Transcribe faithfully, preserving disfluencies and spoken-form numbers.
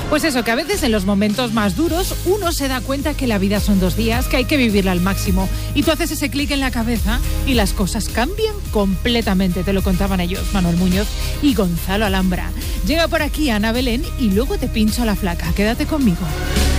Pues eso, que a veces en los momentos más duros uno se da cuenta que la vida son dos días, que hay que vivirla al máximo. Y tú haces ese clic en la cabeza y las cosas cambian completamente. Te lo contaban ellos, Manuel Muñoz y Gonzalo Alhambra. Llega por aquí Ana Belén y luego te pincho a la flaca. Quédate conmigo.